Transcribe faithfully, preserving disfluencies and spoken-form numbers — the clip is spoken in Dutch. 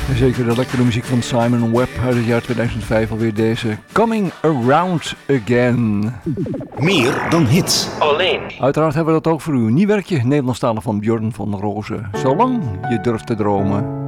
Zeker de lekkere muziek van Simon Webb uit het jaar tweeduizend vijf, alweer deze Coming Around Again. Meer dan hits. Alleen. Uiteraard hebben we dat ook voor u. Nieuw werkje, Nederlandstalig van Björn van Rozen. Zolang je durft te dromen.